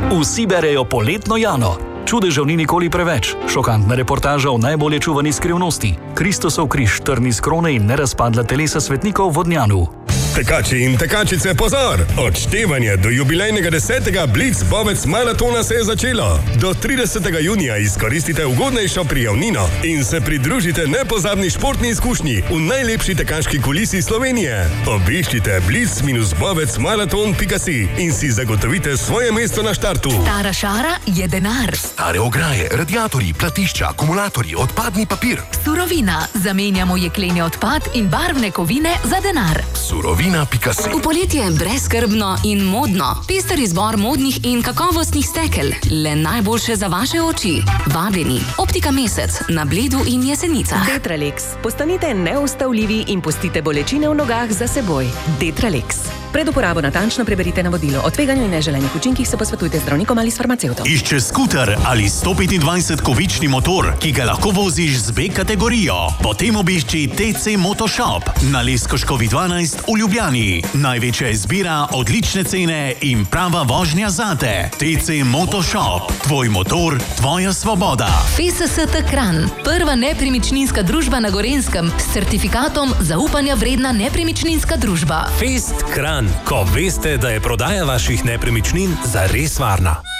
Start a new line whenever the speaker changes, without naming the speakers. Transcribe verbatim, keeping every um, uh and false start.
Vsi berejo poletno Jano. Čudežev ni nikoli preveč. Šokantna reportaža o najbolje čuvani skrivnosti. Kristusov križ, trni s krone in nerazpadla telesa svetnikov v Vodnjanu.
Tekači in tekačice, pozor! Odštevanje do jubilejnega desetega Blitz Bovec maratona se je začelo. Do tridesetega junija izkoristite ugodnejšo prijavnino in se pridružite nepozabni športni izkušnji v najlepši tekaški kulisi Slovenije. Obiščite blitz bovec maraton pika si in si zagotovite svoje mesto na štartu.
Stara šara je denar.
Stare ograje, radiatorji, platišča, akumulatorji, odpadni papir.
Surovina. Zamenjamo jekleni odpad in barvne kovine za denar.
Surovina.
V poletje je brezskrbno in modno. Pester izbor modnih in kakovostnih stekel. Le najboljše za vaše oči. Vabljeni. Optika Mesec na Bledu in Jesenicah.
Detralex. Postanite neustavljivi in pustite bolečine v nogah za seboj. Detralex. Pred uporabo natančno preberite navodilo. O tveganju in neželenih učinkih se posvetujte z zdravnikom ali s farmacevtom.
Išče skuter ali sto petindvajset kovični motor, ki ga lahko voziš z B kategorijo. Potem obišči T C Motoshop na Leskoškovi dvanajst v Ljubljani. Največja izbira, odlične cene in prava vožnja zate. T C Motoshop. Tvoj motor, tvoja svoboda.
F S S T Kranj. Prva nepremičninska družba na Gorenjskem s certifikatom zaupanja vredna nepremičninska družba.
Fest Kranj. Ko veste, da je prodaja vaših nepremičnin zares varna.